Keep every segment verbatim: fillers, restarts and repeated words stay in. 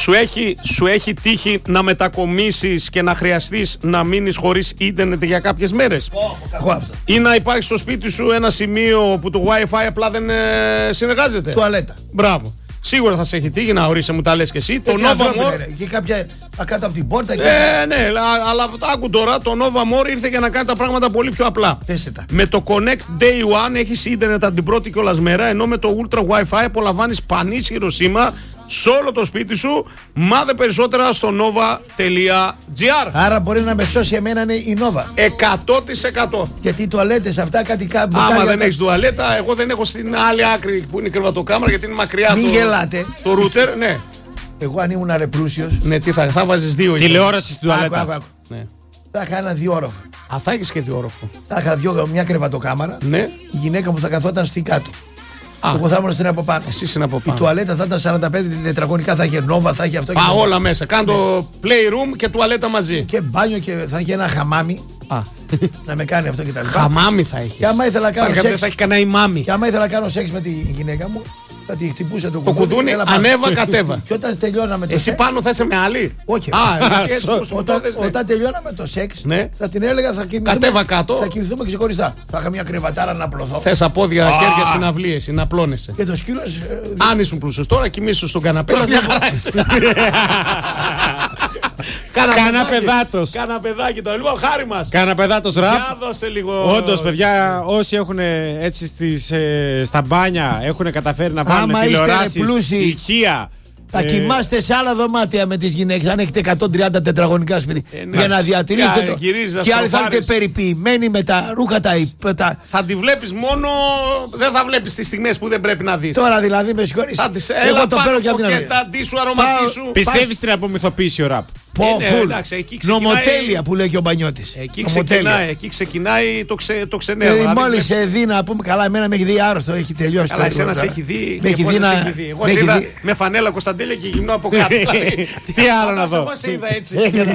Σου έχει, σου έχει τύχει να μετακομίσεις και να χρειαστείς να μείνεις χωρίς ίντερνετ για κάποιες μέρες? Oh, κακό αυτό. Ή να υπάρχει στο σπίτι σου ένα σημείο που το Wi-Fi απλά δεν ε, συνεργάζεται? Τουαλέτα. Μπράβο. Σίγουρα θα σε έχει τύχει, να ορίσε, μου τα λες και εσύ. Το Nova Nova More. Και κάποια κάτω από την πόρτα. Και... Ε, ναι, αλλά άκου τώρα, το Nova More ήρθε για να κάνει τα πράγματα πολύ πιο απλά. Τέσσετα. Με το Connect Day One έχεις ίντερνετ από την πρώτη κιόλας μέρα, ενώ με το Ultra Wi-Fi απολαμβάνεις πανίσχυρο σήμα σε όλο το σπίτι σου. Μάθε περισσότερα στο nova.gr. Άρα μπορεί να με σώσει εμένα είναι η Nova. εκατό τοις εκατό. Γιατί οι τουαλέτες αυτά κάτι κάπου. Άμα δεν έχεις τουαλέτα, εγώ δεν έχω στην άλλη άκρη που είναι η κρεβατοκάμαρα, γιατί είναι μακριά. Μην το, γελάτε. Το router, ναι. Εγώ αν ήμουν ρεπλούσιος. Ναι, τι θα, θα βάζεις δύο. Τηλεόραση στην Άκου, τουαλέτα. άκου, άκου. Ναι. Θα είχα ένα διόροφο. Α, θα έχεις και δύο όροφο. Θα είχα δυο, μια κρεβατοκάμαρα. Ναι. Η γυναίκα μου θα καθόταν στην κάτω. Α, Εγώ θα ήμουν στην από πάνω. εσύ είναι από Η πάνω. τουαλέτα θα ήταν σαράντα πέντε τετραγωνικά, θα είχε Nova, θα είχε αυτό. Α, όλα μέσα. Κάνω το playroom και τουαλέτα μαζί. Και μπάνιο και θα είχε ένα χαμάμι. Α. Να με κάνει αυτό και τα λοιπά. Χαμάμι θα έχεις. Και άμα ήθελα να κάνω Πάρε, σεξ. δεν θα έχει κανένα ημάμι. Και άμα ήθελα να κάνω σεξ με τη γυναίκα μου, θα τη χτυπούσα το Το κουδούνι. κουδούνι, έλα πάνω. ανέβα, κατέβα. Και όταν τελειώναμε το Εσύ σεξ. πάνω θα είσαι με άλλη. Όχι. Α, έτσι όπως μου το Όταν, έδες, ναι. όταν τελειώναμε το σεξ, Ναι. θα την έλεγα θα κοιμηθούμε. Κατέβα κάτω. Θα κοιμηθούμε ξεχωριστά. Θα είχα μια κρεβατάρα να απλωθώ. Θες απόδια, Α. χέρια, συναυλίες, να απλώνεσαι. Και το σκύλο. Αν ήσουν πλούσιος τώρα, κοιμήσου στον καναπέ. Τώρα Μια δεν χαρά είσαι. Κάνα παιδάτος. Κάνα παιδάκι το. Λοιπόν, χάρη μας. Κάνα παιδάτος ραπ. Για δώσε λίγο. Όντως, παιδιά, όσοι έχουν έτσι στις, ε, στα μπάνια έχουν καταφέρει να βάλουν Άμα είστε τηλεοράσεις, πλούσιοι, ηχεία. Θα ε, κοιμάστε σε άλλα δωμάτια με τις γυναίκες. Αν έχετε εκατόν τριάντα τετραγωνικά σπίτι. Ε, ναι. Για να διατηρήσετε Για, το. γυρίζεις, Και άλλοι θα είστε αστροφάρεις. περιποιημένοι με τα ρούχα τα. υπ- τα... Θα τη βλέπεις μόνο. Δεν θα βλέπεις τις στιγμές που δεν πρέπει να δεις. Τώρα δηλαδή με συγχωρείς. Θα τις Εγώ έλα το πάνω παίρνω και από την και αρχή. τα αντίσου, αρωματίσου. Πιστεύεις την απομυθοποίηση ο ραπ? Πω, Ε, ναι, φουλ. εντάξει, εκεί ξεκινάει- Νομοτέλεια που λέει και ο Μπανιώτης. Εκεί Νομοτέλεια. ξεκινάει, εκεί ξεκινάει το, ξε, το ξενέρο. Δηλαδή, Δηλαδή, μόλις βλέπεις- σε δει να πούμε καλά, εμένα με έχει δει άρρωστο, έχει τελειώσει. Καλά, το εσένα έργο σε τώρα. έχει δει. Με έχει και δει πόσες να. έχει δει. Εγώ με σε έχει είδα δει- με φανέλα Κωνσταντέλια και γυμνό από κάτω. Δηλαδή, Τι άλλο να φαντάζομαι δω. σε είδα έτσι. Έκανα.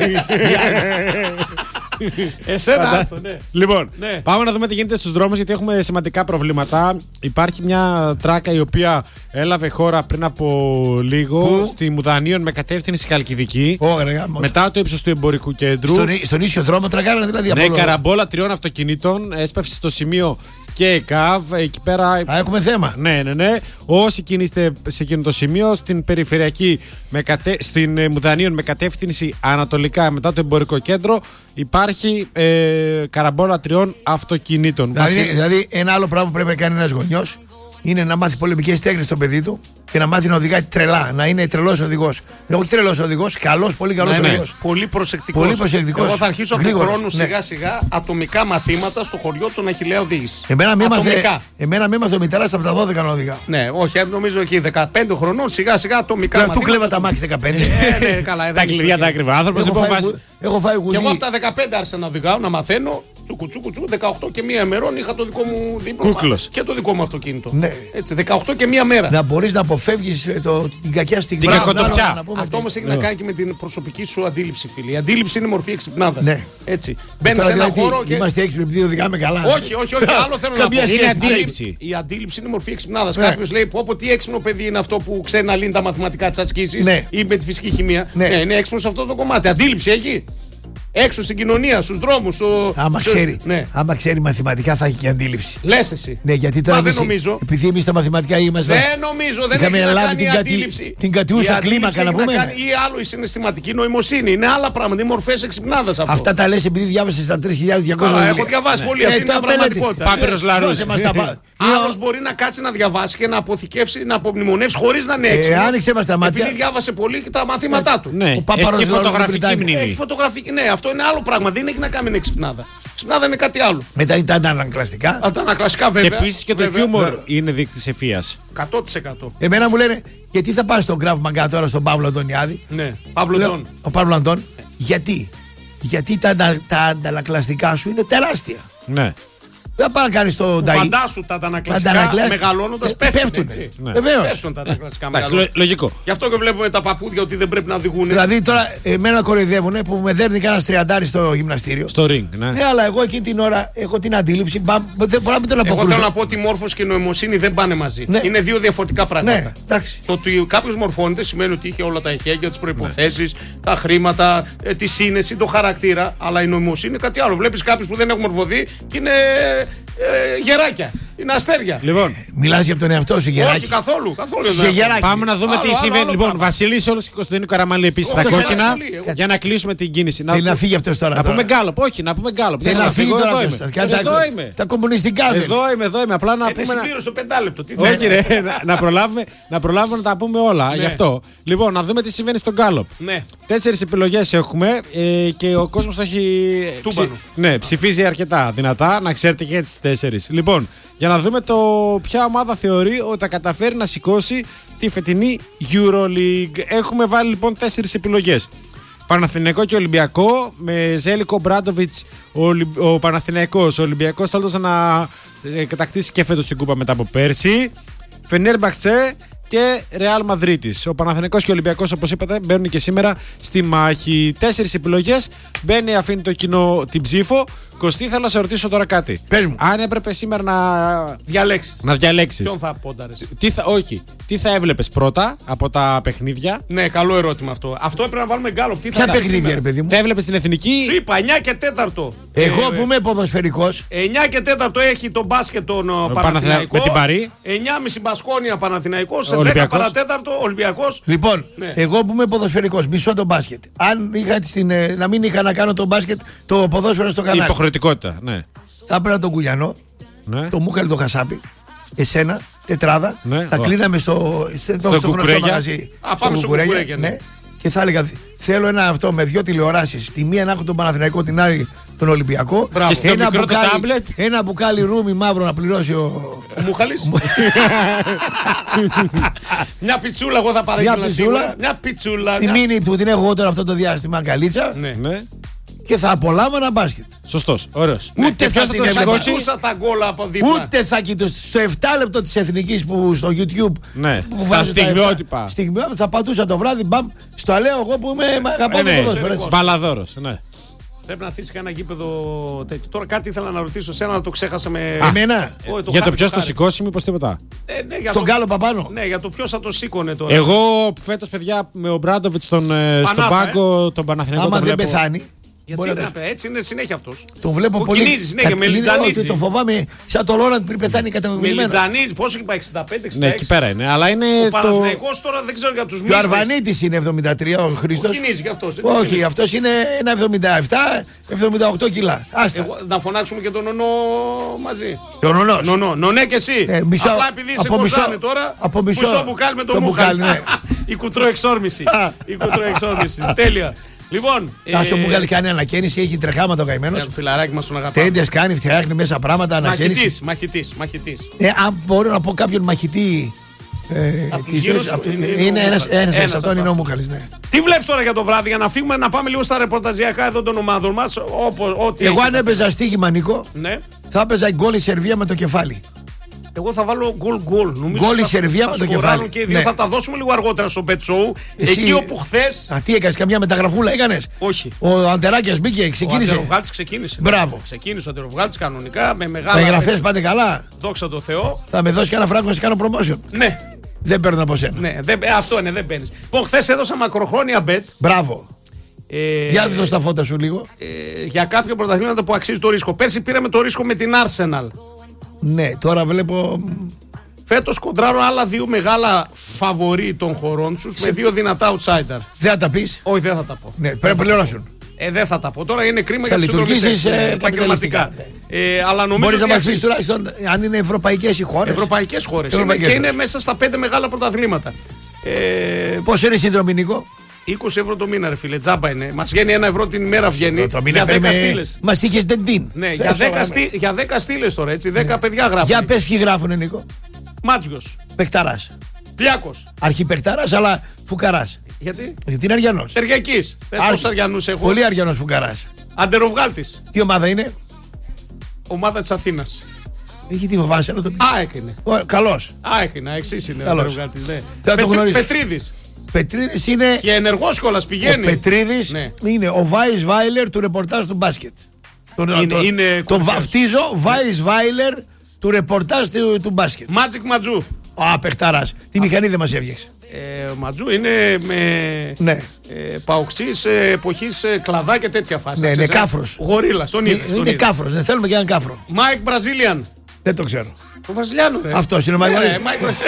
Εσένα, άστο, ναι. Λοιπόν, Ναι. πάμε να δούμε τι γίνεται στους δρόμους, γιατί έχουμε σημαντικά προβλήματα. Υπάρχει μια τράκα η οποία έλαβε χώρα πριν από λίγο Πού? στη Μουδανίων με κατεύθυνση Χαλκιδική. Ωραία, γάμο. Μετά το ύψος του εμπορικού κέντρου. Στον, στον ίσιο δρόμο τρακάρανε δηλαδή. Ναι, από όλο. καραμπόλα τριών αυτοκινήτων έσπευσε στο σημείο και ΕΚΑΒ. Εκεί πέρα. Α, έχουμε θέμα. Ναι, ναι, ναι. Όσοι κινείστε σε εκείνο το σημείο, στην περιφερειακή, με κατε... στην ε, Μουδανίων με κατεύθυνση ανατολικά μετά το εμπορικό κέντρο, υπάρχει ε, καραμπόλα τριών αυτοκινήτων. Δηλαδή, Βασι- δηλαδή, ένα άλλο πράγμα που πρέπει να κάνει ένα γονιό είναι να μάθει πολεμικές τέχνες στο παιδί του και να μάθει να οδηγάει τρελά. Να είναι τρελός οδηγός. Όχι τρελός οδηγός, καλός, πολύ καλός Ναι, ναι. οδηγός. Πολύ προσεκτικός. Πολύ προσεκτικός. Εγώ θα αρχίσω από του Γρήγορος, χρόνου ναι. σιγά σιγά ατομικά μαθήματα στο χωριό του Αχιλλέα οδήγηση. Εμένα με έμαθε, Ατομικά. εμένα με έμαθε ο μητέρας από τα δώδεκα να οδηγά. Ναι, όχι, ε, νομίζω εκεί δεκαπέντε χρονών σιγά σιγά ατομικά Του μαθήματα. κλέβα τα μάξι δεκαπέντε. Ε, ναι, καλά, ε, Τα δεν κλειδιά είσαι τα εκεί. ακριβά. Άνθρωπος Έχω λοιπόν φάει, βάζει. γου- έχω φάει Και γουδί. εγώ από τα δεκαπέντε άρχισα να οδηγάω, να μαθαίνω. Τσουκου, τσουκου, τσουκου, δεκαοκτώ και μία ημερών είχα το δικό μου δίπλωμα. Κούκλος. Και το δικό μου αυτοκίνητο. Ναι. Έτσι, δεκαοκτώ και μία μέρα. Να μπορείς να αποφεύγεις ε, το, την κακιά στιγμή. Την Μπράβο, κακοτοπιά. άλλο να πούμε Αυτό και- όμω έχει να κάνει και με την προσωπική σου αντίληψη, φίλοι. Η αντίληψη είναι μορφή εξυπνάδα. Ναι. Έτσι. Μπαίνει Τώρα σε ένα δηλαδή, χώρο και. Είμαστε έξυπνοι επειδή οδηγάμε καλά. Όχι, όχι, όχι. Άλλο θέλω να πω. Καμία Είναι σχέση. αντίληψη. Η αντίληψη είναι μορφή εξυπνάδα. Ναι. Κάποιο λέει: Πω, πω, τι έξυπνο παιδί είναι αυτό που ξέρει να λύνει τα μαθηματικά τη ασκήση Ναι. ή με τη φυσική χημεία. Ναι. Ναι, είναι έξυπνο σε αυτό το κομμάτι. Αντίληψη έχει. Έξω στην κοινωνία, στου δρόμου. Στο... Άμα στο- ξέρει, Ναι. άμα ξέρει μαθηματικά θα έχει και αντίληψη. Λε εσύ. Ναι, γιατί τώρα Μα δεν εμείς- νομίζω. επειδή εμείς τα μαθηματικά είμαστε. Δεν νομίζω, δεν Είχαμε έχει να λάβει κάνει την η κατη- αντίληψη. την κατιούσα Η αντίληψη κλίμακα, να έχει πούμε, κάνει- ναι. Ή άλλο η συναισθηματική νοημοσύνη. Είναι άλλα πράγματα. Είναι μορφέ εξυπνάδα αυτό. Αυτά τα λες επειδή διάβασες τα τρεις χιλιάδες διακόσια. Καλά, βιβλία. έχω διαβάσει πολύ. Ε, Αυτή είναι τα μια μελέτη. πραγματικότητα. Πάπυρος Λαρούς. Δώσε μας τα πα- Άλλο μπορεί να κάτσει να διαβάσει και να αποθηκεύσει, να απομνημονεύσει χωρί να είναι Ε, έξυπνος. άνοιξε μας τα μάτια. Επειδή διάβασε πολύ και τα μαθήματά του. Ναι, Ο έχει Παπαρός και Λαρούς φωτογραφική στην Βρυτάνια. μνήμη. Έχει φωτογραφική, ναι, αυτό είναι άλλο πράγμα. Δεν έχει να κάνει με εξυπνάδα. Εξυπνάδα είναι κάτι άλλο. Μετά ήταν τα ανακλαστικά. Από τα ανακλαστικά Και βέβαια. επίσης και το βέβαια, χιούμορ είναι δείκτης ευφυίας. εκατό τοις εκατό. Εμένα μου λένε, γιατί θα πας στον Γκράφ Μαγκά τώρα στον Παύλο Αντωνιάδη. Ναι, Παύλο Λέω, Ντόν. ο Παύλο Αντών. Γιατί. Γιατί τα, αντα- τα αντανακλαστικά σου είναι τεράστια. Ναι. Δεν πάει να κάνει το νταϊ. Φαντάσου τα αντανακλαστικά μεγαλώνοντας πέφτουν. Βεβαίως. Πέφτουν τα αντανακλαστικά Εντάξει, μεγαλώνοντας. λογικό. Γι' αυτό και βλέπουμε τα παππούδια ότι δεν πρέπει να οδηγούν. Δηλαδή τώρα εμένα κοροϊδεύουν που με δέρνει κανένα τριαντάρι στο γυμναστήριο. Στο ring, ναι. Ναι, αλλά εγώ εκείνη την ώρα έχω την αντίληψη. μπα- Δεν μπορώ να μην τον Εγώ αποκρούσω. θέλω να πω ότι η μόρφωση και η νοημοσύνη δεν πάνε μαζί. Ναι. Είναι δύο διαφορετικά πράγματα. Ναι, εντάξει. Το ότι κάποιο μορφώνεται σημαίνει ότι είχε όλα τα εχέγγυα, τι προϋποθέσεις, τα χρήματα, ε, τη σύνεση, το χαρακτήρα. Αλλά η νοημοσύνη είναι κάτι άλλο. Βλέπει κάποιου που δεν έχουν μορφωθεί και είναι ε, γεράκια. Είναι αστέρια. Λοιπόν, Μιλάς για τον εαυτό σου, Όχι γεράκι. καθόλου. καθόλου Σε δεν έχω. γεράκι. πάμε να δούμε Άλλο, τι άλλο, συμβαίνει. άλλο Λοιπόν, πράγμα. Βασιλής Όλος και Κωνσταντίνου Καραμανλή επίσης στα Αυτό κόκκινα. θέλει, εγώ. Για να κλείσουμε την κίνηση. Θέλει να φύγει αυτός τώρα. Να τώρα. πούμε γκάλωπ, όχι, να πούμε γκάλωπ. Θέλει Δεν να θα φύγει φύγω, τώρα. εδώ αυτός. είμαι. Κάνει Εδώ τα- είμαι. Τα κομμουνιστικά θέλει. Εδώ είμαι, εδώ είμαι. Απλά να Είναι πούμε. να- συμπλήρωση το πεντάλεπτο. Τι Όχι, θέλει. ρε, να, να, προλάβουμε, να προλάβουμε να τα πούμε όλα. Γι' αυτό. Λοιπόν, να δούμε τι συμβαίνει στον γκάλωπ. Ναι. Τέσσερις επιλογές έχουμε ε, και ο κόσμος το έχει. Τούμπανο. Ναι, ψηφίζει αρκετά δυνατά. Να ξέρετε και τις τέσσερις. Λοιπόν, για να δούμε το ποια ομάδα θεωρεί ότι θα καταφέρει να σηκώσει τη φετινή EuroLeague. Έχουμε βάλει λοιπόν τέσσερις επιλογές. Παναθηναϊκό και Ολυμπιακό. Με Ζέλικο Μπράντοβιτς ο, Ολυ- ο Παναθηναϊκός. Ο Ολυμπιακός θα έδωσε να ε, κατακτήσει και φέτος την κούπα μετά από πέρσι. Φενέρμπαχτσε και Ρεάλ Μαδρίτης. Ο Παναθηναϊκός και ο Ολυμπιακός, όπως είπατε, μπαίνουν και σήμερα στη μάχη. Τέσσερις επιλογές. Μπαίνει, αφήνει το κοινό την ψήφο. Κωστή, θέλω να σε ρωτήσω τώρα κάτι. Πες μου. Αν έπρεπε σήμερα να, Διαλέξεις. να διαλέξεις. Ποιον θα πόνταρες. Τι θα, όχι. Τι θα έβλεπες πρώτα από τα παιχνίδια. Ναι, καλό ερώτημα αυτό. Αυτό έπρεπε να βάλουμε γκάλωπ. Τι θα Ποια κάνεις παιχνίδια, σήμερα? ρε παιδί μου. Θα έβλεπες την εθνική. Σου είπα εννιά και τέταρτο. Εγώ Ε, που είμαι ποδοσφαιρικός. εννιά και τέταρτο έχει τον μπάσκετ τον ο, Παναθηνα- Παναθηναϊκό. με την Παρί. εννιά και μισή Μπασκόνια Παναθηναϊκός. δέκα Ολυμπιακός. παρατέταρτο Ολυμπιακός. Λοιπόν, Ναι. εγώ που είμαι ποδοσφαιρικός, μισώ τον μπάσκετ. Αν είχα στην, ε, να μην είχα να κάνω το μπάσκετ, το ποδόσφαιρο στο Η κανάλι, υποχρεωτικότητα. Ναι. θα έπαιρνα τον Κουλιανό, Ναι. το Μούχαλ το Χασάπι, εσένα, τετράδα. Ναι. Θα Ω. κλείναμε στο, στο, στο γνωστό Κουκουρέγια. μαγαζί. Α, πάμε στο Κουκουρέγια, ναι. Και θα έλεγα, θέλω ένα αυτό με δύο τηλεοράσεις. Τη μία να έχω τον Παναθηναϊκό, την άλλη τον Ολυμπιακό. Μπράβο. Και στο Ένα μικρό το μπουκάλι, τάμπλετ. ένα μπουκάλι ρούμι μαύρο να πληρώσει ο. Ο Μούχαλης. Μια πιτσούλα εγώ θα παρέγγελνα Μια πιτσούλα. σίγουρα. Μια πιτσούλα. Τη μια- μίνι που την έχω εγώ τώρα αυτό το διάστημα, αγκαλίτσα. Ναι. Ναι. Και θα απολάμβανα μπάσκετ. Σωστός. Ωραίος. Ούτε Και θα ποιος την το έβλεπα. σηκώσει. Πατούσα τα γκολ από δίπλα. Ούτε θα κοιτούσα. Στο επτά λεπτό τη Εθνική που στο YouTube. Ναι, που στα βάζει τα στιγμιότυπα. επτά, στιγμιότυπα θα πατούσα το βράδυ. Μπαμ, στο λέω εγώ που είμαι. Αγαπάω Ε, το ναι, ποδόσφαιρο. έτσι. μπαλαδόρος. Ναι. Πρέπει να αφήσει κανένα γήπεδο τέτοιο. Τώρα κάτι ήθελα να ρωτήσω σένα, αλλά το ξέχασα με. Εμένα. Όχι, Για το χάρη, ποιο το χάρη. σηκώσει, μήπως τίποτα. Ε, ναι, για Στον το- κάλο παπάνω. Ναι, για το ποιο θα το σήκωνε τώρα. Εγώ φέτος, παιδιά, με ο Μπράντοβιτς στον, ε, στον Πανάθα, πάγκο, τον Παναθηναϊκό Άμα τον δεν βλέπω. πεθάνει. Γιατί μπορεί να να, έτσι είναι συνέχεια αυτό. Το βλέπω πολύ. Κοκκινίζει συνέχεια, κατ- μελιτζανίζει. όχι, Το φοβάμαι σαν το Λόραντ πριν πεθάνει καταβεβλημένο. Μελιτζανίζει, πόσο έχει πάει, εξήντα πέντε εξήντα Ναι, έξι. εκεί πέρα είναι. Αλλά είναι Ο το. Παναθηναϊκός τώρα δεν ξέρω για τους Και ο μίστες. Αρβανίτης είναι εβδομήντα τρία, ο Χρήστος. Κοκκινίζει κι αυτός. Όχι, αυτός είναι ένα εβδομήντα επτά εβδομήντα οκτώ κιλά. Άστα. Εγώ, να φωνάξουμε και τον Νονό μαζί. Και ο Νονός. Νονό, νονέ και εσύ. Ε, μισό- Απλά επειδή είσαι από μισό- κοζάνη τώρα. από μισό- μπουκάλι με τον το Μούχαλη. μπουκάλι, ναι. Η κουτρό εξόρμηση. Α. Η κουτρό εξόρμηση. Τέλεια. Λοιπόν. Άσο μου βγάλει κάνει ανακαίνιση, έχει τρεχάματα ο καημένος. Το φιλαράκι μας τον αγαπάμε. Τέντες κάνει, φτιάχνει μέσα πράγματα, ανακαίνιση. Μαχητής, μαχητής, μαχητής. Ε, αν μπορώ να πω κάποιον μαχητή. Ε, Απ' τους της γύρω ζωής, σου απ' είναι- είναι είναι ο ένας, Μούχαλης. ένας Ένας εξ αυτών από είναι ο Μούχαλης, ναι. Τι βλέπεις τώρα για το βράδυ, για να φύγουμε να πάμε λίγο στα ρεπορταζιακά εδώ των ομάδων μας. Όπως, ό,τι Εγώ έχει. αν έπαιζα στοίχημα, Νίκο, Ναι. θα έπαιζα γκολ η Σερβία με το κεφάλι. Εγώ θα βάλω γκολ γκολ. Νομίζω Γκολ η θα- Σερβία θα με το σκοράρουν κεφάλι. Και οι δύο Ναι. θα τα δώσουμε λίγο αργότερα στο Bet Show. Εσύ- Εκεί όπου χθες. Α, τι έκανες, καμιά μεταγραφούλα έκανες. Όχι. Ο Αντεράκιας μπήκε, Ο ξεκίνησε. Αντεροβγάλτης ξεκίνησε. Μπράβο. Ξεκίνησε ο Αντεροβγάλτης κανονικά με Τα μεγάλα. εγγραφές πάνε καλά. Δόξα τω Θεώ. Θα με δώσει κανένα φράγκο να σε κάνω promotion. Ναι, Δεν παίρνω από σένα. ναι, δεν, ε, αυτό είναι, δεν παίρνει. Λοιπόν, χθες έδωσα μακροχρόνια bet. Μπράβο. Ε, Για δω στα φώτα σου λίγο. ε, για κάποιο πρωταθλήματα που αξίζει το ρίσκο. Πέρσι πήραμε το ρίσκο με την Arsenal. Ναι, τώρα βλέπω. Φέτος κοντράρω άλλα δύο μεγάλα φαβορί των χωρών τους με δύο δυνατά outsider. Δεν θα τα πει. Όχι, δεν θα τα πω. Ναι, πρέπει να πληρώσουν. Ε, δεν θα τα πω. Τώρα είναι κρίμα Θα για τους λειτουργήσεις, συνδρομητές, ε, ε, επαγγελματικά. καπιταλιστικά. Ε, αλλά νομίζω Μπορεί ότι να μα πει αξίζει- τουλάχιστον αν είναι ευρωπαϊκέ οι χώρε. Ευρωπαϊκές χώρες. Είναι, Ευρωπαϊκές και είναι χώρες. μέσα στα πέντε μεγάλα πρωταθλήματα. Ε, Πόσο είναι η σύνδρομη, Νίκο? είκοσι ευρώ το μήνα, ρε φίλε, τζάμπα είναι. Μας βγαίνει ένα ευρώ την ημέρα βγαίνει. Το για δέκα στήλες. Μα είχε ντεντίν. Ναι, για δέκα, στή, για δέκα στήλες τώρα, έτσι. δέκα παιδιά γράφουν. Για πε ποιοι γράφουνε, Νίκο. Μάτζιος, Πεκταρά. Πλιάκος. Αρχιπεκταρά, αλλά φουκαρά. Γιατί? Γιατί είναι αριανό. Τεριακής. Πες πόσους αριανούς έχω. Πολύ αριανό φουκαρά. Αντεροβγάλτης. Τι ομάδα είναι? ομάδα της Αθήνας. Έχει τι φοβάσαι να το πει. ΑΕΚ είναι. Καλός. ΑΕΚ είναι, εξής είναι. Καλός. Ναι. Θα το Πετρί, γνωρίζω. Πετρίδης. Πετρίδης είναι. Και ενεργός κιόλας πηγαίνει. Ο Πετρίδης ναι. είναι ο Βάις Βάιλερ του ρεπορτάζ του μπάσκετ. Τον, Είναι, το, είναι τον βαφτίζω Βάις Βάιλερ του ρεπορτάζ του, του μπάσκετ. Μάτζικ Ματζού. Α, παιχταράς. Τη μηχανή δεν μας έφτιαξε. Ε, ο Ματζού είναι με Ναι. ε, παοξής ε, εποχής ε, κλαδά και τέτοια φάση. Ναι, είναι κάφρος. Γορίλας, τον είδες. Είναι, είναι κάφρος. Ναι, θέλουμε και έναν κάφρο. Μάικ Μπραζίλιαν. Δεν το ξέρω. Το Βραζιλιάνο, ρε. Αυτός είναι ο Μάικ Μπραζίλιαν.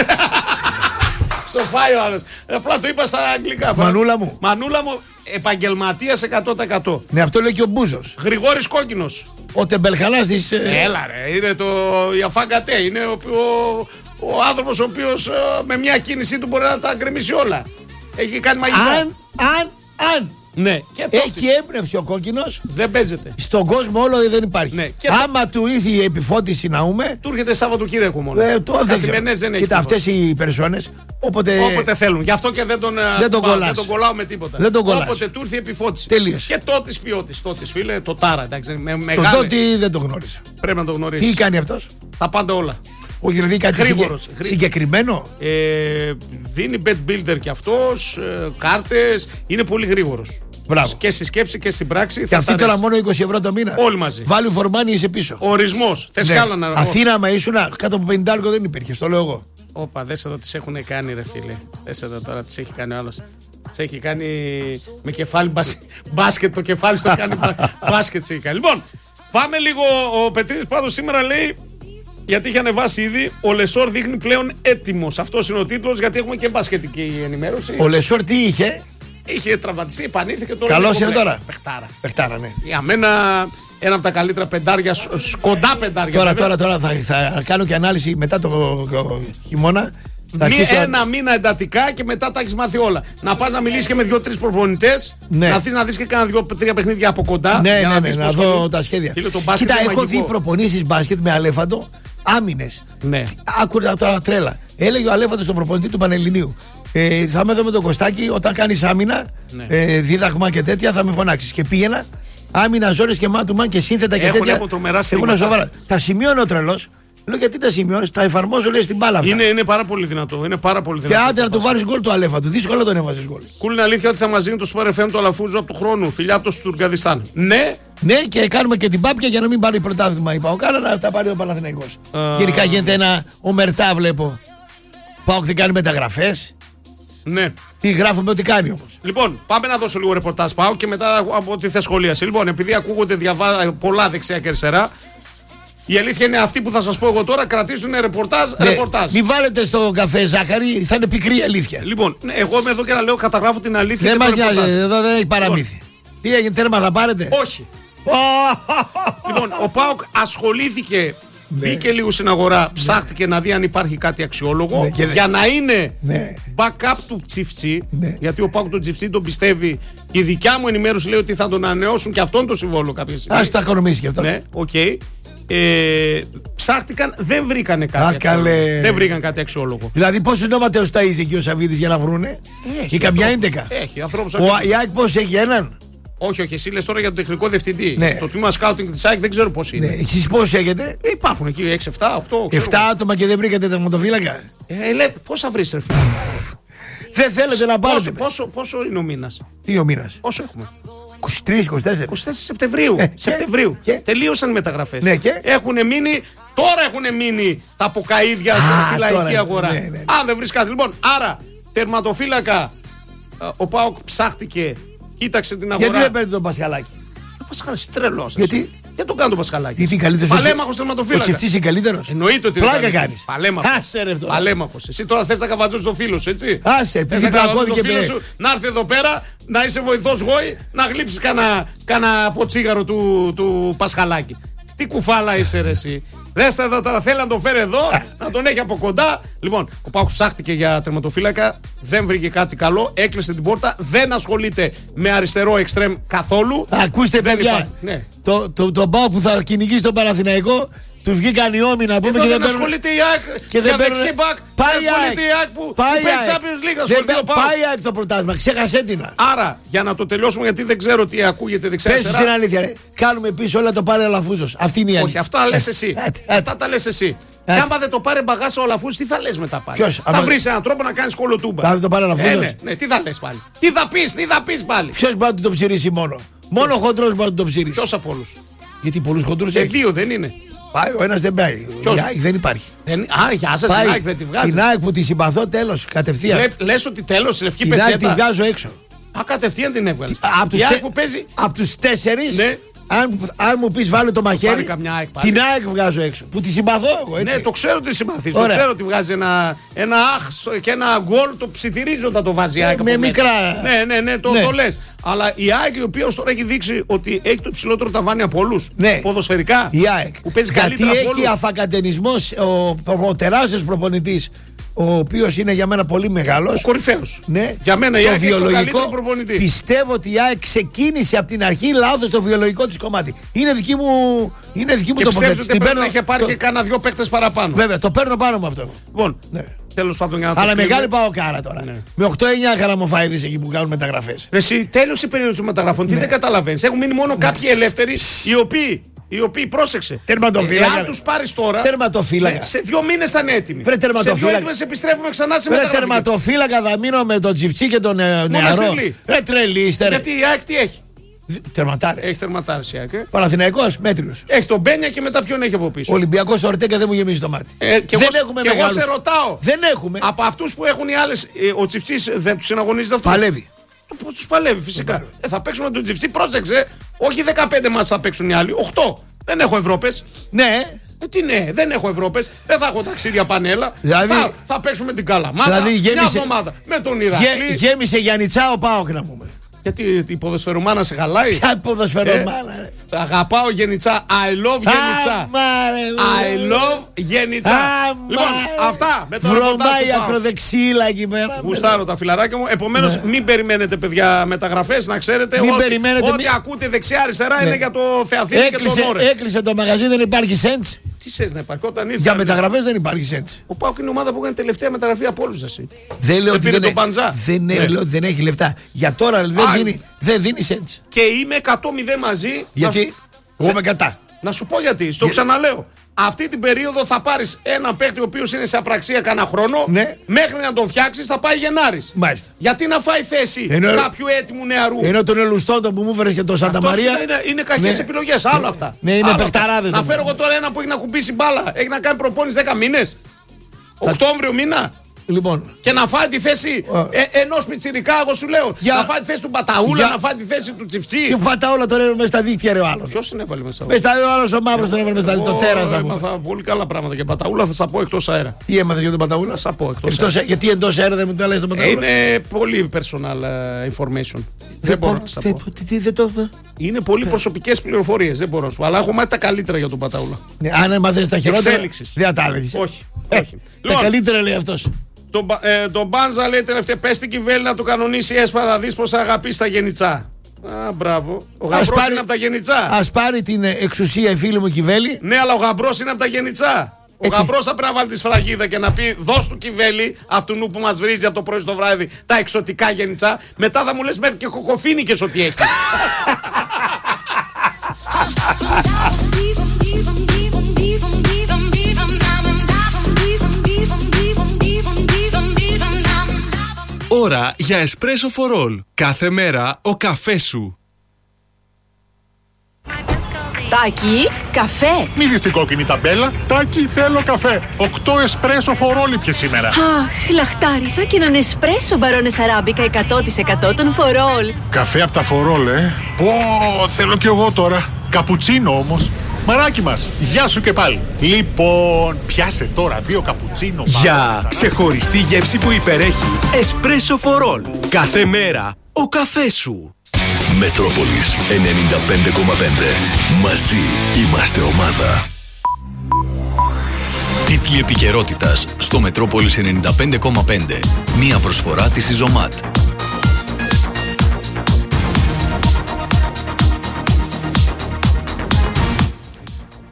Στο φάει ο άλλος. Απλά το είπα στα αγγλικά. Μανούλα μου. Μανούλα μου, επαγγελματίας εκατό τοις εκατό. Ναι, αυτό λέει και ο Μπούζος. Γρηγόρης Κόκκινος. Ο τεμπελχανάς της. ε, Έλα ρε, είναι το Ιαφάγκατέ. Είναι ο, ο, ο άνθρωπος ο οποίος ε, με μια κίνησή του μπορεί να τα γκρεμίσει όλα. Έχει κάνει μαγικά. Αν, αν, αν. Ναι. Και το Έχει έμπνευση ο κόκκινος. δεν παίζεται. Στον κόσμο όλο δεν υπάρχει. Ναι, και Άμα του ήρθε η επιφώτιση να ούμε. Του έρχεται Σαββατοκύριακο μόνο. Ε, το δεν ξέρω. Καθημερινές δεν έχει. Κοίτα, τίποτα. αυτές οι περσόνες όποτε. Όποτε θέλουν. Γι' αυτό και δεν τον, Δεν τον πάω, κολλάς. δεν τον κολλάω με τίποτα. Δεν τον κολλάς. Όποτε του ήρθε η επιφώτιση. Τελείωσε. Και τότε ποιότης. Τότε φίλε, το τάρα. Εντάξει, με, Το μεγάλη- τότε δεν το γνώρισα. Πρέπει να το γνωρίσει. Τι κάνει αυτός? Τα πάντα όλα. Όχι, δηλαδή κάτι Γρήγορος, συγκε- γρήγορος. συγκεκριμένο. Ε, δίνει bet builder κι αυτός, ε, κάρτες. Είναι πολύ γρήγορος. Μπράβο. Και στη σκέψη και στην πράξη. Και θα αυτή σ' τώρα αρέσει. μόνο είκοσι ευρώ το μήνα. Όλοι μαζί. Value for money είσαι πίσω. Ορισμός. Θες Ναι. κι άλλα να ρωτώ. Αθήνα, άμα ήσουν κάτω από πενήντα άρκο δεν υπήρχε. Το λέω εγώ. Όπα, δες εδώ τις έχουν κάνει ρε φίλε. Δες εδώ τώρα τις έχει κάνει ο άλλος. Τις έχει κάνει με κεφάλι μπασ... μπάσκετ, το κεφάλι στο κάνει μπα- μπάσκετ τις έχει κάνει. Λοιπόν, πάμε λίγο, ο Πετρίδης πάντως σήμερα λέει, γιατί είχε ανεβάσει ήδη, ο Λεσόρ δείχνει πλέον έτοιμος. Αυτός είναι ο τίτλος, γιατί έχουμε και μπασκετική ενημέρωση. Ο Λεσόρ τι είχε? Είχε τραυματιστεί, επανήλθε και τώρα. Καλός λίγο είναι μπλε. τώρα. Παιχτάρα. Παιχτάρα, ναι. Για μένα ένα από τα καλύτερα πεντάρια, σ- σ- κοντά πεντάρια. Τώρα, βέβαια. τώρα, τώρα θα, θα κάνω και ανάλυση μετά το, το χειμώνα. Θα Μη, αρχίσω- ένα μήνα εντατικά και μετά τα έχει μάθει όλα. Να πα να μιλήσει και με δύο-τρει προπονητές. Ναι. Να θεί να δει και κάνα δύο-τρία παιχνίδια από κοντά. Ναι, για ναι, ναι, δεις να πώς δω το- τα σχέδια. Φίλε, το μπάσκετ Κοίτα, είναι έχω μαγικό. δει προπονήσεις μπάσκετ με Αλέφαντο άμυνες. Ναι. Άκουρα τώρα τρέλα. Έλεγε ο Αλέφαντος στον προπονητή του Πανελληνίου. Ε, θα είμαι εδώ με τον Κωστάκη όταν κάνεις άμυνα, Ναι. ε, δίδαγμα και τέτοια θα με φωνάξεις. Και πήγαινα άμυνα, ζώνες και man to man και σύνθετα και Έχουν- τέτοια. έχουν τρομερά Έχουν στήματα. σοβαρά. Τα σημειώνει ο τρελός. Λέω γιατί τα σημειώνεις, τα εφαρμόζω λέει στην μπάλα αυτά. Είναι, είναι πάρα πολύ δυνατό. Είναι πάρα πολύ Και δυνατό. άντε να του βάλεις γκολ του Αλέφαντου. Δύσκολα τον έβαζες γκολ. Κούλ είναι αλήθεια ότι θα μας δίνει το Super εφ εμ το Αλαφούζο από του χρόνου. Φιλιά από το Στουργκαδιστάν. Ναι, Ναι, και κάνουμε και την πάπια για να μην πάρει πρωτάθλημα. Είπα, ο Κάρα να τα πάρει ο Παναθηναϊκός. Α. Γενικά γίνεται ένα ομερτά, βλέπω. Πάω δεν κάνει μεταγραφές. ναι. Τι γράφουμε ότι κάνει όμως. Λοιπόν, πάμε να δώσω λίγο ρεπορτάζ. Πάω και μετά από τη θεσχολίαση. Λοιπόν, επειδή ακούγονται διαβά... πολλά δεξιά και αριστερά, η αλήθεια είναι αυτή που θα σας πω εγώ τώρα. Κρατήσουν ρεπορτάζ. Ναι, ρεπορτάζ. μην βάλετε στο καφέ ζάχαρη, θα είναι πικρή η αλήθεια. Λοιπόν, ναι, εγώ είμαι εδώ και να λέω, καταγράφω την αλήθεια. Δεν και το μας νοιάζει, ρεπορτάζ. εδώ δεν έχει παραμύθι. Τι έγινε, τέρμα θα πάρετε. Όχι. Λοιπόν, ο ΠΑΟΚ ασχολήθηκε, Ναι. μπήκε λίγο στην αγορά, ψάχτηκε να δει αν υπάρχει κάτι αξιόλογο Ναι, και δε- για να είναι Ναι. backup του Τσιφτσί. Ναι. Γιατί ο ΠΑΟΚ του Τσιφτσί τον πιστεύει. Η δικιά μου ενημέρωση λέει ότι θα τον ανανεώσουν και αυτόν το συμβόλαιο κάποια στιγμή. Ας τα οικονομήσει κι αυτός. Ναι, οκ. Ε, ψάχτηκαν, δεν βρήκανε κάτι. Α, αξιόλογο. καλέ. Δεν βρήκαν κάτι αξιόλογο. Δηλαδή πόσους νόματεους ταΐζει εκεί ο Σαββίδης για να βρούνε. Ή καμιά έντεκα. Έχει ανθρώπους. Ο η ΑΕΚ πώς έχει έναν. Όχι, όχι, εσύ λες τώρα για τον τεχνικό διευθυντή. Ναι. Στο τμήμα σκάουτινγκ της ΑΕΚ δεν ξέρω πώς είναι. Ναι, εσείς πώς έχετε. Ε, Υπάρχουν εκεί έξι, επτά, οκτώ. ξέρω Εφτά εγώ. άτομα και δεν βρήκατε τερματοφύλακα. Ε, λέ, πώς θα βρεις ρε φίλε. Δεν θέλετε να πάρετε. πόσο, πόσο, πόσο είναι ο μήνας. Τι ο μήνας. Πόσο έχουμε. είκοσι τρία είκοσι τέσσερα. είκοσι τέσσερα Σεπτεμβρίου. Ε, και- Σεπτεμβρίου. και- Τελείωσαν οι μεταγραφές. Ναι, και- Έχουν μείνει, τώρα έχουν μείνει τα ποκαΐδια Α, στη λαϊκή τώρα, αγορά. ναι, ναι, ναι. Αν δεν βρεις κάτι. Λοιπόν, άρα τερματοφύλακα. ε, Ο ΠΑΟΚ ψάχτηκε. Κοίταξε την αγορά. Γιατί δεν παίρνετε τον Πασχαλάκη. Ο Πασχαλάκης τρελός. Γιατί? Γιατί τον κάνει τον Πασχαλάκη. Τι, τι καλύτερος. Παλέμαχος Ο τερματοφύλακα. Τσιφτής είναι καλύτερος. Εννοείται ότι είναι Πλάκα καλύτερος. κάνεις. Παλέμαχος. Άσε ρε αυτό. Παλέμαχος. Εσύ τώρα θες να καβατζώσεις το φίλο σου, έτσι. Άσε, Θες επειδή να καβατζώσεις πλακώθηκε το φίλο με- σου, να έρθει εδώ πέρα, να είσαι βοηθός γόη, να γλύψεις κανένα κανα ποτσίγαρο του, του Πασχαλάκη. Τι κουφάλα είσαι ρε εσύ. Δες εδώ τώρα, θέλει να τον φέρει εδώ, να τον έχει από κοντά. Λοιπόν, ο Πάοκ ψάχτηκε για τερματοφύλακα, δεν βρήκε κάτι καλό, έκλεισε την πόρτα, δεν ασχολείται με αριστερό εξτρέμ καθόλου. Ακούστε Δεν παιδιά, υπάρχει, ναι. το, το, το πάω που θα κυνηγήσει τον Παναθηναϊκό Του βγήκαν οι ώμοι να πούμε Εδώ και δεν δεν παίρνουν. ασχολείται η ΑΕΚ Και δεν για παίρνουν. δεξίμπακ. Πάει Δεν ασχολείται η ΑΕΚ που Πάει παίζει ΑΕΚ. Champions League. Δεν Ασχολείται ο ΠΑΟΚ. πάει η ΑΕΚ το πρωτάθλημα. Ξέχασέ την. Άρα, για να το τελειώσουμε, γιατί δεν ξέρω τι ακούγεται Πες δεξιά-αριστερά. την αλήθεια, ρε. Κάνουμε πίσω όλα το πάρε ο Λαφούζος. Αυτή είναι η αλήθεια. Όχι, αυτά λες εσύ. Άντε, άντε. Αυτά τα λες εσύ. Και Άντε. άμα δεν το πάρει μπαγάσα ο Λαφούζος, τι θα λες μετά πάλι. Ποιος, Θα άμα- βρεις έναν τρόπο να κάνεις κολοτούμπα. Αν δεν το πάρει ο Λαφούζος. Ε, ναι, ναι, τι θα λες πάλι. Τι θα πεις, τι θα πεις πάλι. Ποιο μπορεί να του το ψηρίσει μόνο. Μόνο χοντρός μπορεί να του το ψηρίσει. Ποιος από όλους. Γιατί πολλού χοντρού Και έχει. δύο δεν είναι. Πάει, ο ένα δεν πάει. Ποιος? Η ΑΕΚ δεν υπάρχει. Δεν... Α, γεια σας, την ΑΕΚ δεν τη βγάζει. Την ΑΕΚ που τη συμπαθώ τέλο. Κατευθείαν. Λε, λες ότι τέλος, η λευκή Την ΑΕΚ τη πετσέτα. βγάζω έξω. Α, κατευθείαν την έβγαλε. Από τους Η ΑΕΚ τε- που παίζει. απ' τους τέσσερις, Ναι. αν, αν μου πεις βάλε το μαχαίρι, πάρει καμιά ΑΕΚ πάλι. την ΑΕΚ βγάζω έξω. Που τη συμπαθώ εγώ, έτσι. Ναι, το ξέρω ότι συμπαθείς. Το Ωραία. ξέρω ότι βγάζει ένα, ένα αχ και ένα γκολ, το ψιθυρίζοντα το βάζει η ΑΕΚ. με από μέσα. μικρά. Ναι, ναι, ναι, το, Ναι. το λες. Αλλά η ΑΕΚ η οποία ως τώρα έχει δείξει ότι έχει το υψηλότερο ταβάνι από όλους. Ναι. Ποδοσφαιρικά. Η ΑΕΚ. Που παίζει Γιατί καλύτερα από έχει όλους. αφακατενισμός ο, ο, ο τεράστιος προπονητής, ο οποίος είναι για μένα πολύ μεγάλος. Ο κορυφαίος. Ναι. Για μένα η το ΑΕΚ έχει τον βιολογικό, καλύτερο προπονητή. πιστεύω ότι η ΑΕΚ ξεκίνησε από την αρχή λάθος το βιολογικό της κομμάτι. Είναι δική μου, είναι δική μου Και πιστεύω τοποθέτηση. ότι Την πρέπει να παίρνω- είχε πάρει το- και κάνα δυο παίκτες παραπάνω. Βέβαια, το παίρνω πάνω με αυτό. Λοιπόν, Ναι. τέλος πάντων για να το Αλλά κλείσουμε. μεγάλη παοκάρα τώρα. Ναι. Με οκτώ εννιά γραμμοφάιδες εκεί που κάνουν μεταγραφές. Ρε Εσύ, τέλος η περίοδος των μεταγραφών. Ναι. Τι δεν καταλαβαίνεις. Έχουν μείνει μόνο κάποιοι ελεύθεροι οι οποίοι, οι οποίοι πρόσεξε. Τερματοφύλακα, Εάν ρε. τους πάρεις τώρα. Τερματοφύλακα. ναι, σε δύο μήνες θα είναι έτοιμοι. Βρε, Σε τερματοφύλακα. δύο έτοιμες επιστρέφουμε ξανά σε Ρε μεταγραφή. τερματοφύλακα θα μείνω με τον Τσιφτσί και τον ε, νεαρό. Μοναστηρλή. Ρε τρελίστε ρε. Γιατί η ΑΕΚ τι έχει. Τερματάρες. Έχει τερματάρες η ΑΕΚ. ε. Παναθηναϊκός, μέτριος. Έχει τον Μπένια και μετά ποιον έχει από πίσω. Ο Ολυμπιακός στο Ορτέκα δεν μου γεμίζει το μάτι. Ε, και δεν εγώ, έχουμε και εγώ μεγάλους. σε ρωτάω. Δεν έχουμε. Από αυτούς που έχουν οι άλλες, ε, ο Τσιφτσής δεν τους συναγωνίζεται αυτό. Παλεύει. Του τους παλεύει φυσικά. Ε, θα παίξουμε τον Τσιφτσί, πρόσεξε. Όχι δεκαπέντε μας θα παίξουν οι άλλοι. οκτώ. Δεν έχω Ευρώπες. Ναι. Ε, τι ναι, δεν έχω Ευρώπες, δεν θα έχω ταξίδια πανέλα. Δηλαδή- θα, θα παίξουμε την Καλαμάτα Δηλαδή μια γέμισε- εβδομάδα με τον Γε, Ηρακλή. γέμισε Γιαννιτσά ο Πάοκ να πούμε. Γιατί η ποδοσφαιρομάνα σε χαλάει. Ποια ποδοσφαιρομάνα ρε. Ε, αγαπάω Γενιτσά. I love Γενιτσά. Άμα, ρε, I love Γενιτσά. Άμα, Λοιπόν, ρε. αυτά με το ρεπορτάζ Βρωμάει του ΠΑΟΚ. ακροδεξίλα εκεί πέρα. Γουστάρω τα φιλαράκια μου. Επομένως, μην περιμένετε, παιδιά, μεταγραφές. Να ξέρετε Μην ότι περιμένετε, ό,τι μην- ακούτε δεξιά-αριστερά είναι για το Θεαθήνη και Έκλεισε, τον Όρε. έκλεισε το μαγαζί, δεν υπάρχει σέντς. Τι θες να υπάρχει όταν ήρθε. Για μεταγραφές δεν υπάρχει σέντς. Ο Πάοκ είναι η ομάδα που έκανε τελευταία μεταγραφή από όλους εσύ. Δεν λέω ότι πήρε δεν, τον έ- Παντζά. δεν, Ναι. λέω ότι δεν έχει λεφτά. Για τώρα δεν Α, δίνει, δεν δίνει σέντς. Και είμαι εκατό μηδέν μαζί. Γιατί Να σου, εγώ είμαι κατά. να σου πω γιατί. Στο ξαναλέω. Αυτή την περίοδο θα πάρεις ένα παίχτη ο οποίος είναι σε απραξία κανένα χρόνο. Ναι. Μέχρι να τον φτιάξεις θα πάει Γενάρης. Μάλιστα. Γιατί να φάει θέση Ενώ- κάποιου έτοιμου νεαρού. Ενώ τον Ελουστόντο που μου έφερε και τον Σάντα Αυτός Μαρία. είναι, είναι κακές Ναι. επιλογές. Άλλο αυτά. Ναι, είναι Άλλο αυτά. παιχταράδες, Να νομίζω. φέρω εγώ τώρα ένα που έχει να κουμπίσει μπάλα. Έχει να κάνει προπόνηση δέκα μήνες. Οκτώβριο μήνα. Λοιπόν, Και να φάει τη θέση Ε. ε, ενός πιτσιρικά, εγώ σου λέω. Για- Να φάει τη θέση του Μπαταούλα, Για- να φάει τη θέση του Τσιφτσί. και φάτα όλα τον έβαλε μέσα στα δίκτυα ρε ο άλλος. Ποιος την έβαλε μέσα. Μες στα ο άλλος ο μαύρος τον έβαλε μέσα στα δίκτυα. Το τέρας να πούμε. Έμαθα πολύ καλά πράγματα για Μπαταούλα, θα σα πω εκτός αέρα. Τι έμαθες για τον Παταούλα. Θα σα πω εκτός Εκτός, αέρα. γιατί εντός αέρα δεν μου τα λες τον Ε, Παταούλα. είναι πολύ personal ε, information. Δεν μπορώ να σα πω. Τι- τι- δεν το. Είναι πολύ προσωπικές πληροφορίες, δεν μπορώ να σου πω. Αλλά έχω μάθει τα καλύτερα για τον Παταούλα. Ναι, αν έμαθες τα χειρότερα. Εξέλιξης. Δεν τα έλεγες. Όχι. Ε, όχι. Τα Λοιπόν, καλύτερα λέει αυτός. τον, Μπα- ε, τον Μπάνζα λέει τελευταία, πες στην Κιβέλη να το κανονίσει έσπα, θα δεις πως θα αγαπήσει τα Γενιτσά. Α, μπράβο. Ο Ας γαμπρός πάρει- είναι από τα Γενιτσά. Ας πάρει την ε, εξουσία η φίλη μου Κιβέλη. Ναι, αλλά ο γαμπρός είναι από τα Γενιτσά. Ο Έτσι. γαμπρός θα πρέπει να βάλει τη σφραγίδα και να πει: δώσ' του Κιβέλη, αυτού που μας βρίζει από το πρωί στο βράδυ, τα εξωτικά Γενιτσά. Μετά θα μου λες μέχρι και κοκοφίνικες ότι έχει. Ώρα για εσπρέσο for all. Κάθε μέρα ο καφές σου. Τάκη, καφέ. Μη δεις την κόκκινη ταμπέλα. Τάκη, θέλω καφέ. Οκτώ εσπρέσο φορόλι πια σήμερα. Αχ, λαχτάρισα και έναν εσπρέσο μπαρόνες αράμπικα εκατό τοις εκατό των φορόλ. Καφέ από τα φορόλ, ε. Πω, θέλω κι εγώ τώρα. Καπουτσίνο όμως. Μαράκι μας, γεια σου και πάλι. Λοιπόν, πιάσε τώρα δύο καπουτσίνο. Για ξεχωριστή γεύση που υπερέχει. Εσπρέσο for all. Κάθε μέρα ο καφές σου. Μετρόπολης ενενήντα πέντε κόμμα πέντε. Μαζί είμαστε ομάδα. Τίτλοι επικαιρότητας στο Μετρόπολης ενενήντα πέντε κόμμα πέντε. Μία προσφορά της Ιζωμάτ.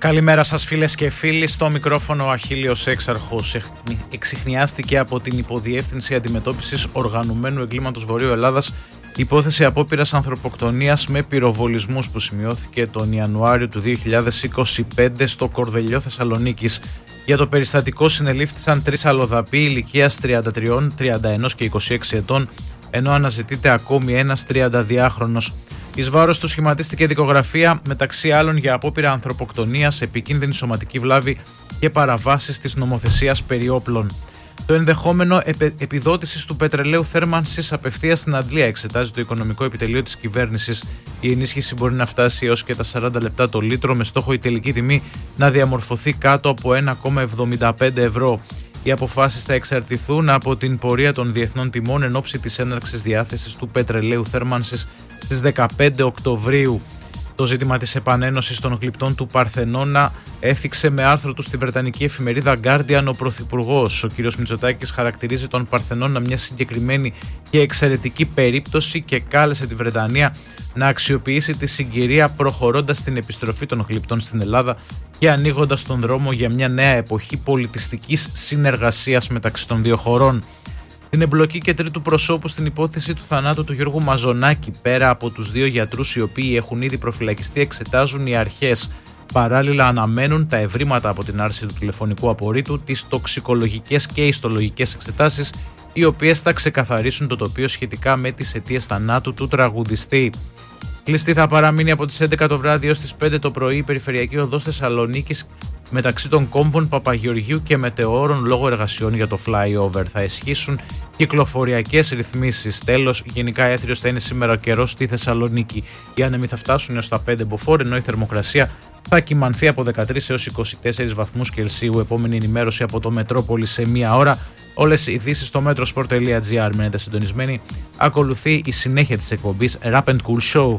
Καλημέρα σας φίλες και φίλοι. Στο μικρόφωνο ο Αχίλιος Έξαρχος. Εξιχνιάστηκε από την Υποδιεύθυνση Αντιμετώπισης Οργανωμένου Εγκλήματος Βορείου Ελλάδας υπόθεση απόπειρας ανθρωποκτονίας με πυροβολισμούς που σημειώθηκε τον Ιανουάριο του δύο χιλιάδες είκοσι πέντε στο Κορδελιό Θεσσαλονίκης. Για το περιστατικό συνελήφθησαν τρεις αλλοδαποί ηλικίας τριάντα τρία, τριάντα ένα και είκοσι έξι ετών, ενώ αναζητείται ακόμη ένας τριανταδυάχρονος. Εις βάρος του σχηματίστηκε δικογραφία μεταξύ άλλων για απόπειρα ανθρωποκτονίας, επικίνδυνη σωματική βλάβη και παραβάσεις της νομοθεσίας περί όπλων. Το ενδεχόμενο επε, επιδότησης του πετρελαίου θέρμανσης απευθείας στην αντλία εξετάζει το οικονομικό επιτελείο της κυβέρνησης. Η ενίσχυση μπορεί να φτάσει έως και τα σαράντα λεπτά το λίτρο, με στόχο η τελική τιμή να διαμορφωθεί κάτω από ένα κόμμα εβδομήντα πέντε ευρώ. Οι αποφάσεις θα εξαρτηθούν από την πορεία των διεθνών τιμών εν ώψη της έναρξης διάθεσης του πετρελαίου θέρμανσης στις δεκαπέντε Οκτωβρίου. Το ζήτημα της επανένωσης των γλυπτών του Παρθενώνα έθιξε με άρθρο του στη βρετανική εφημερίδα Guardian ο Πρωθυπουργός. Ο κ. Μητσοτάκης χαρακτηρίζει τον Παρθενώνα μια συγκεκριμένη και εξαιρετική περίπτωση και κάλεσε τη Βρετανία να αξιοποιήσει τη συγκυρία προχωρώντας στην επιστροφή των γλυπτών στην Ελλάδα και ανοίγοντας τον δρόμο για μια νέα εποχή πολιτιστικής συνεργασίας μεταξύ των δύο χωρών. Την εμπλοκή και τρίτου προσώπου στην υπόθεση του θανάτου του Γιώργου Μαζονάκη, πέρα από τους δύο γιατρούς οι οποίοι έχουν ήδη προφυλακιστεί, εξετάζουν οι αρχές. Παράλληλα αναμένουν τα ευρήματα από την άρση του τηλεφωνικού απορρίτου, τις τοξικολογικές και ιστολογικές εξετάσεις, οι οποίες θα ξεκαθαρίσουν το τοπίο σχετικά με τις αιτίες θανάτου του τραγουδιστή. Κλειστή θα παραμείνει από τις έντεκα το βράδυ έως τις πέντε το πρωί η περιφερειακή οδός Θεσσαλονίκης μεταξύ των κόμβων Παπαγεωργίου και Μετεώρων λόγω εργασιών για το flyover. Θα ισχύσουν κυκλοφοριακές ρυθμίσεις. Τέλος, γενικά έθριος θα είναι σήμερα ο καιρός στη Θεσσαλονίκη. Οι άνεμοι θα φτάσουν έως τα πέντε μποφόρ, ενώ η θερμοκρασία θα κυμανθεί από δεκατρείς έως είκοσι τέσσερις βαθμούς Κελσίου. Επόμενη ενημέρωση από το Μετρόπολη σε μία ώρα. Όλες οι ειδήσεις στο metrosport τελεία gr. Μένετε συντονισμένοι. Ακολουθεί η συνέχεια της εκπομπής Rap and Cool Show.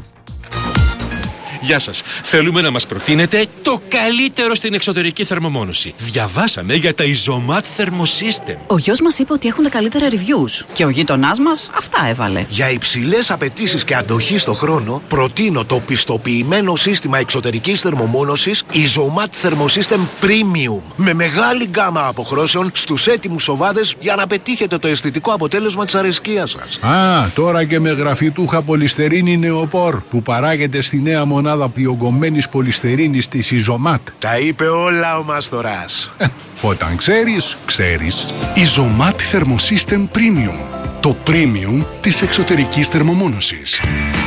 Γεια σας. Θέλουμε να μας προτείνετε το καλύτερο στην εξωτερική θερμομόνωση. Διαβάσαμε για τα Isomat Thermosystem. Ο γιος μας είπε ότι έχουν τα καλύτερα reviews και ο γείτονάς μας αυτά έβαλε. Για υψηλές απαιτήσεις και αντοχή στο χρόνο, προτείνω το πιστοποιημένο σύστημα εξωτερικής θερμομόνωσης Isomat Thermosystem Premium. Με μεγάλη γκάμα αποχρώσεων στους έτοιμους οβάδες για να πετύχετε το αισθητικό αποτέλεσμα της αρεσκίας σας. Α, τώρα και με γραφιτούχα πολυστερίνη νεοπόρ που παράγεται στη νέα μονάδα διογκωμένης πολυστερίνης της Isomat. Τα είπε όλα ο Μάστορας. Ε, όταν ξέρεις, ξέρεις. Isomat Thermosystem Premium. Το premium της εξωτερικής θερμομόνωσης.